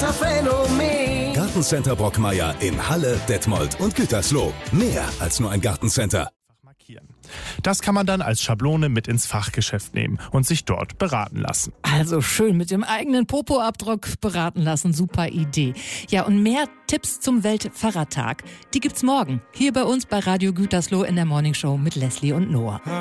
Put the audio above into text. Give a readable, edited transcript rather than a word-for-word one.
Gartencenter-Phänomen. Gartencenter Brockmeier in Halle, Detmold und Gütersloh. Mehr als nur ein Gartencenter. Das kann man dann als Schablone mit ins Fachgeschäft nehmen und sich dort beraten lassen. Also schön mit dem eigenen Popo-Abdruck beraten lassen, super Idee. Ja, und mehr Tipps zum Weltfahrradtag, die gibt's morgen hier bei uns bei Radio Gütersloh in der Morningshow mit Leslie und Noah.